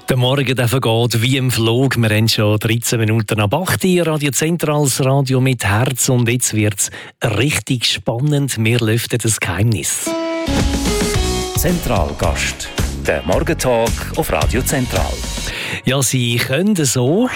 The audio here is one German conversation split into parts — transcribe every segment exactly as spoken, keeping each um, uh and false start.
Der Morgen der vergeht wie im Flug. Wir haben schon dreizehn Minuten ab acht Uhr. Radio Zentrales Radio mit Herz. Und jetzt wird es richtig spannend. Wir lüften das Geheimnis. Zentralgast. Der Morgentalk auf Radio Zentral. Ja, Sie können so.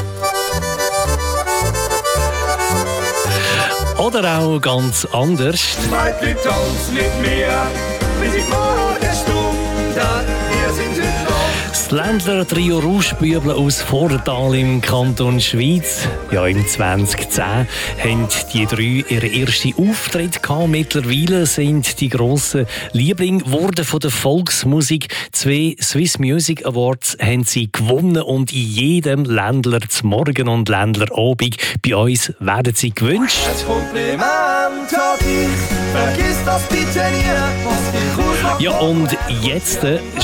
Oder auch ganz anders. Weibli tanzt mit mir, bis ich Morgenstunde, wir sind in Das Ländler Trio Rauschbüble aus Vortal im Kanton Schweiz. Ja, im zwanzig zehn haben die drei ihren ersten Auftritt gehabt. Mittlerweile sind die grossen Lieblinge geworden von der Volksmusik. Zwei Swiss Music Awards haben sie gewonnen und in jedem Ländler zum Morgen und Ländler Abend bei uns werden sie gewünscht. das Kompliment an dich, vergiss das bitte nie, was dich ausmacht. Ja, und jetzt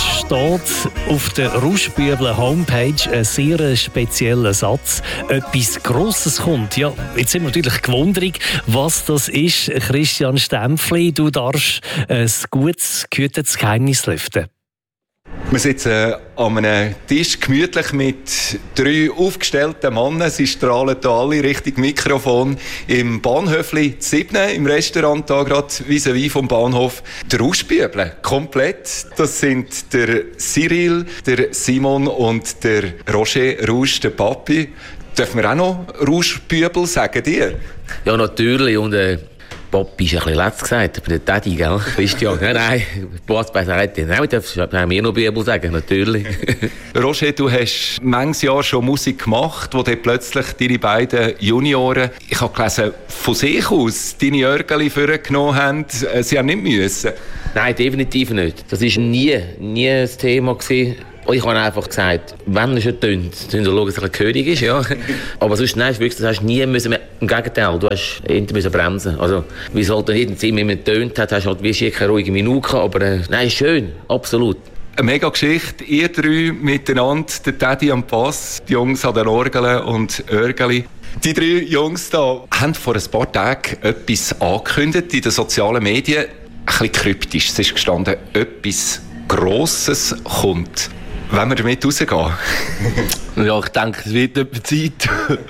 steht auf der Rauschbüble Homepage ein sehr spezieller Satz. Etwas Grosses kommt. Ja, jetzt sind wir natürlich gewundert, was das ist. Christian Stempfli, du darfst ein gutes, gehütetes Geheimnis lüften. Wir sitzen an einem Tisch gemütlich mit drei aufgestellten Männern. Sie strahlen hier alle Richtung Mikrofon. Im Bahnhöfli sieben, im Restaurant hier gerade vis-à-vis vom Bahnhof. Der Rauschbüble, komplett. Das sind der Cyril, der Simon und der Roger Rausch, der Papi. Dürfen wir auch noch Rauschbüble sagen, dir? Ja, natürlich. Und äh, Papi ist ein bisschen letzt gesagt, aber der Daddy, gell? Christian, nein, nein. Boas bei Seite. Nein, wir dürfen mir noch Bibel sagen, natürlich. Roger, du hast manches Jahr schon Musik gemacht, wo dann plötzlich deine beiden Junioren, ich habe gelesen, von sich aus deine Jörgeli vorgenommen haben. Sie haben nicht müssen. Nein, definitiv nicht. Das war nie, nie ein Thema gewesen. Ich habe einfach gesagt, wenn er schon tönt, dann schauen, dass er ein König ist, ja. Aber sonst, nein, wirklich, das hast du nie müssen. Im Gegenteil, du hast hinten müssen bremsen. Also, wie es halt in jedem Zimmer immer tönt hat, hast du halt wie schick eine ruhige Minute gehabt. Aber, äh, nein, schön, absolut. Eine mega Geschichte. Ihr drei miteinander, der Daddy am Bass, die Jungs an den Orgeln und Örgeli. Die drei Jungs da haben vor ein paar Tagen etwas angekündigt in den sozialen Medien. Ein bisschen kryptisch. Es ist gestanden, etwas Grosses kommt. Wollen wir damit rausgehen? Ja, ich denke, es wird etwa Zeit.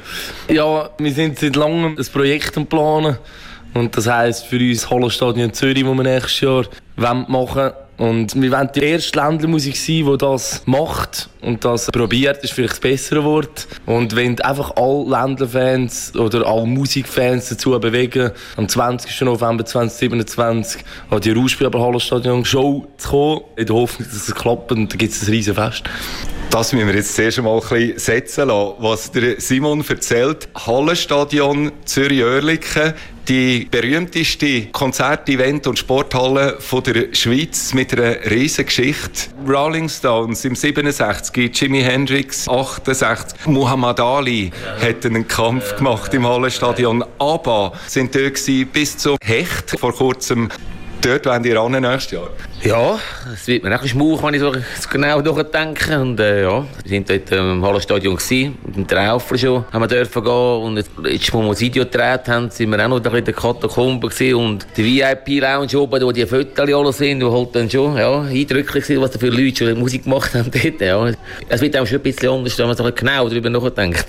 Ja, wir sind seit langem ein Projekt am Planen. Und das heisst für uns das Hallenstadion Zürich, das wir nächstes Jahr machen wollen. Und wir wollen die erste Ländlermusik sein, die das macht und das probiert, ist vielleicht das bessere Wort. Und wenn einfach alle Ländlerfans oder alle Musikfans dazu bewegen, am zwanzigsten November zweitausendsiebenundzwanzig an die Rauschbüble Hallenstadion Show zu kommen, in der Hoffnung, dass es klappt und dann gibt es ein riesen Fest. Das müssen wir jetzt zuerst einmal ein bisschen setzen lassen. Was der Simon erzählt, Hallenstadion Zürich-Oerlikon, die berühmteste Konzert-, Event- und Sporthalle von der Schweiz mit einer riesen Geschichte. Rolling Stones im siebenundsechzig, Jimi Hendrix achtundsechzig, Muhammad Ali hat einen Kampf gemacht im Hallenstadion. ABBA sind dort gewesen, bis zum Hecht vor kurzem. Dort wollen die ran nächstes Jahr. Ja, es wird mir auch ein bisschen schmuch, wenn ich so genau durchdenke. Und äh, ja, wir waren dort im Hallenstadion gewesen, mit dem Traufer schon, haben wir dürfen gehen. Und jetzt, jetzt, wo wir das Video gedreht haben, sind wir auch noch in der Katakombe gewesen. Und die V I P-Lounge oben, wo die Fotos alle sind, wo halt dann schon, ja, eindrücklich waren, was da für Leute schon Musik gemacht haben dort, ja. Es wird auch schon ein bisschen anders, wenn man so genau darüber nachdenkt.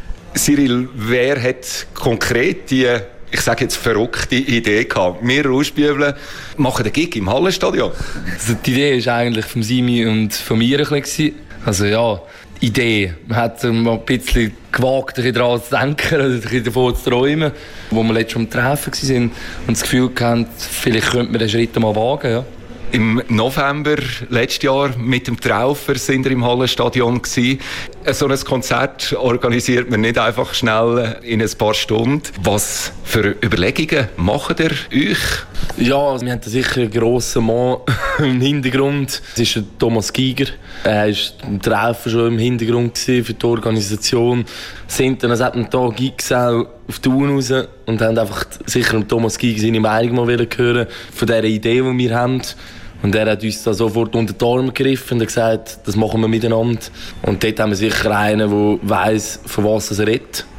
Cyril, wer hat konkret die, ich sage jetzt, verrückte Idee gehabt? Wir Rauschbüble machen den Gig im Hallenstadion. Also die Idee war eigentlich von Simi und von mir ein bisschen. Also ja, Idee. Man hat mal ein bisschen gewagt, daran zu denken oder ein bisschen davon zu träumen, wo wir letztes Mal am Treffen waren und das Gefühl hatten, vielleicht könnte man den Schritt mal wagen. Ja. Im November letztes Jahr mit dem Traufer sind wir im Hallenstadion gsi. So ein Konzert organisiert man nicht einfach schnell in ein paar Stunden. Was für Überlegungen macht ihr euch? Ja, wir haben sicher einen grossen Mann im Hintergrund. Das ist Thomas Giger. Er war im Traufer schon im Hintergrund für die Organisation. Sind dann an diesem Tag Gigs auch auf die Tour raus und haben einfach sicher Thomas Giger seine Meinung mal hören von dieser Idee, die wir haben. Und er hat uns da sofort unter die Arme gegriffen und gesagt, das machen wir miteinander. Und dort haben wir sicher einen, der weiss, von was er redet.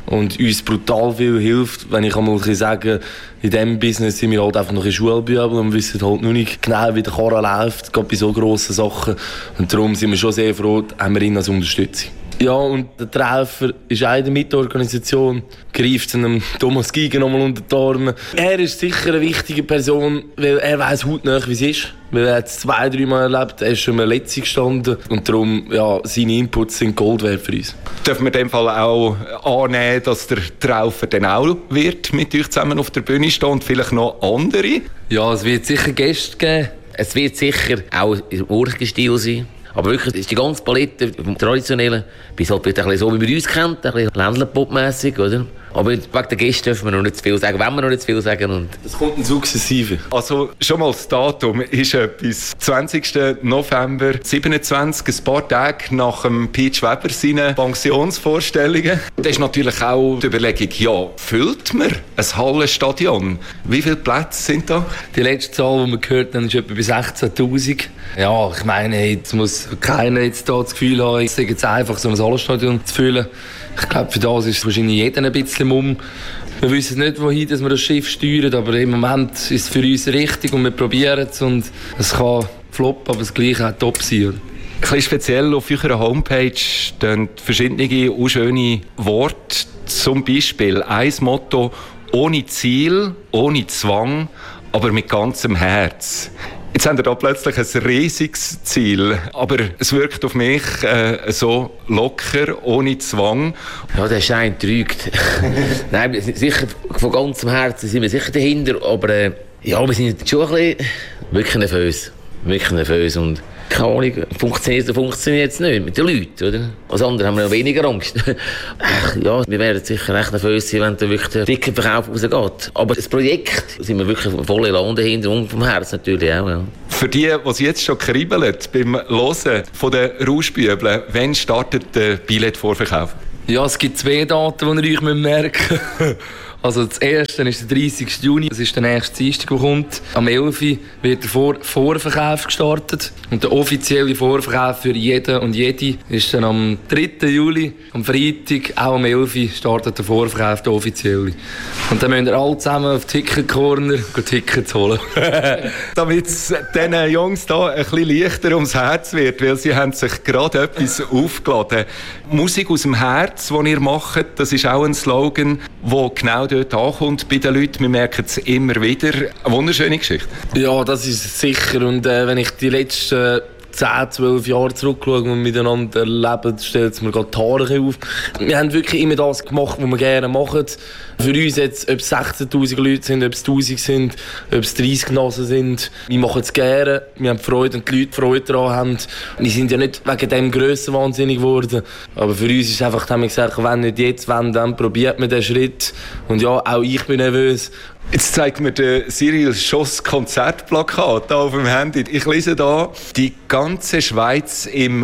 und uns brutal viel hilft. Wenn ich einmal sagen, in diesem Business sind wir halt einfach noch in Schulbübel und wissen halt noch nicht genau, wie der Karren läuft, gerade bei so grossen Sachen. Und darum sind wir schon sehr froh, haben wir ihn als Unterstützung. Ja, und der Traufer ist auch in der Mitorganisation, greift einem Thomas Giger nochmal unter die Arme. Er ist sicher eine wichtige Person, weil er weiss hautnah, wie es ist. Weil er hat es zwei, drei Mal erlebt, er ist schon mal letztlich gestanden. Und darum, ja, seine Inputs sind Gold wert für uns. Dürfen wir in dem Fall auch annehmen, dass der Traufer dann auch wird mit euch zusammen auf der Bühne stehen und vielleicht noch andere? Ja, es wird sicher Gäste geben. Es wird sicher auch im Urgestil sein. Aber wirklich, ist die ganze Palette vom Traditionellen, bis halt ein bisschen so, wie man uns kennt, ein bisschen Ländler-Pop-mässig, oder? Aber wegen der Gäste dürfen wir noch nicht zu viel sagen, wenn wir noch nicht zu viel sagen. Und es kommt ein Sukzessive. Also schon mal das Datum ist etwas. zwanzigsten November siebenundzwanzig, ein paar Tage nach dem Peach Weber seinen Pensionsvorstellungen. Da ist natürlich auch die Überlegung, ja, füllt man ein Hallenstadion? Wie viele Plätze sind da? Die letzte Zahl, die wir gehört haben, ist etwa bei sechzehntausend. Ja, ich meine, jetzt muss keiner jetzt da das Gefühl haben, es ist jetzt einfach, so ein Hallenstadion zu füllen. Ich glaube, für das ist wahrscheinlich jeder ein bisschen mumm. Wir wissen nicht, wohin dass wir das Schiff steuern, aber im Moment ist es für uns richtig und wir probieren es. Und es kann floppen, aber das Gleiche auch top sein. Ein bisschen speziell auf eurer Homepage stehen verschiedene unschöne Worte. Zum Beispiel ein Motto: ohne Ziel, ohne Zwang, aber mit ganzem Herz. Jetzt haben wir da plötzlich ein riesiges Ziel, aber es wirkt auf mich äh, so locker, ohne Zwang. Ja, der Schein trügt. Nein, sicher von ganzem Herzen sind wir sicher dahinter, aber äh, ja, wir sind schon ein bisschen wirklich nervös, wirklich nervös und keine Ahnung, funktioniert funktioniert jetzt nicht mit den Leuten, oder? Als andere haben wir noch weniger Angst. Ach, ja, wir werden sicher recht nervös sein, wenn da wirklich der Ticketverkauf rausgeht. Aber das Projekt sind wir wirklich voll Elan dahinter und vom Herzen natürlich auch, ja. Für die, die jetzt schon kribbeln beim Hören von den Rauschbübeln, wann startet der Billetvorverkauf? Ja, es gibt zwei Daten, die ihr euch merken müsst. Also das erste ist der dreißigsten Juni, das ist der nächste Dienstag, der kommt. Am elften wird der Vor- Vorverkauf gestartet. Und der offizielle Vorverkauf für jeden und jede ist dann am dritten Juli, am Freitag, auch am elften startet der Vorverkauf, der offizielle. Und dann müsst ihr alle zusammen auf Ticket Corner Tickets holen. Damit es diesen Jungs hier ein bisschen leichter ums Herz wird, weil sie haben sich gerade etwas aufgeladen. Musik aus dem Herz, die ihr macht, das ist auch ein Slogan, der genau dort ankommt bei den Leuten. Wir merken es immer wieder. Eine wunderschöne Geschichte. Ja, das ist sicher. Und äh, wenn ich die letzten zehn, zwölf Jahre zurückschaue und miteinander erleben, stellt es mir gerade die Haare auf. Wir haben wirklich immer das gemacht, was wir gerne machen. Für uns jetzt, ob es sechzehntausend Leute sind, ob es tausend sind, ob es dreißig Nasen sind. Wir machen es gerne, wir haben Freude und die Leute Freude daran haben. Wir sind ja nicht wegen dem Grössen wahnsinnig geworden. Aber für uns ist einfach, haben wir gesagt, wenn nicht jetzt, wenn, dann probiert man den Schritt. Und ja, auch ich bin nervös. Jetzt zeigt mir der Cyril Schoss Konzertplakat hier auf dem Handy. Ich lese da: die ganze Schweiz im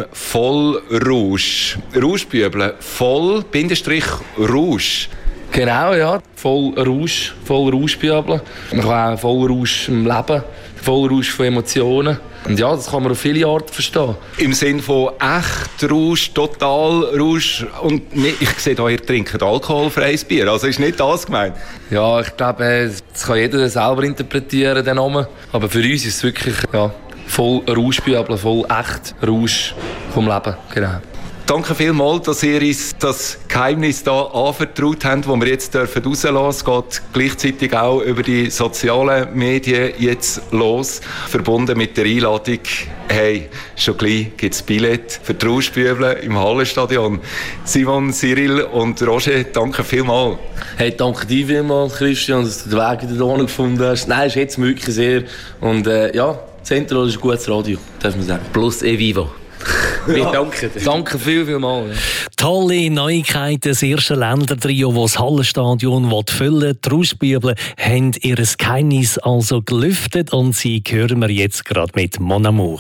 Vollrausch. Rauschbübeln, voll, Bindestrich, Rausch. Genau, ja. Voll Rausch, voll Rauschbübeln. Man kann auch voll Rausch im Leben, voll Rausch von Emotionen. Und ja, das kann man auf viele Arten verstehen. Im Sinn von echt Rausch, total Rausch. Und nicht, ich sehe hier, ihr trinkt alkoholfreies Bier. Also ist nicht das gemeint? Ja, ich glaube, das kann jeder selber interpretieren, den Namen. Aber für uns ist es wirklich ja, voll Rauschbübeln, voll echt Rausch vom Leben. Genau. Danke vielmals, dass ihr uns das Geheimnis hier anvertraut habt, das wir jetzt rauslassen dürfen. Es geht gleichzeitig auch über die sozialen Medien jetzt los, verbunden mit der Einladung. Hey, schon gleich gibt es Billett für die Rauschbübeln im Hallenstadion. Simon, Cyril und Roger, danke vielmals. Hey, danke dir vielmals, Christian, dass du den Weg hierher gefunden hast. Nein, ist jetzt wirklich sehr. Und äh, ja, Zentral ist ein gutes Radio, darf man sagen. Plus e vivo. Wir danken dir. Danke viel, viel mal. Ja. Tolle Neuigkeiten, das erste Ländertrio, das das Hallenstadion füllen will. Die Rauschbübeln haben ihr Geheimnis also gelüftet und sie hören wir jetzt gerade mit Mon Amour.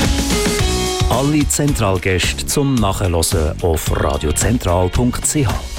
Alle Zentralgäste zum Nachhören auf radiozentral punkt c h.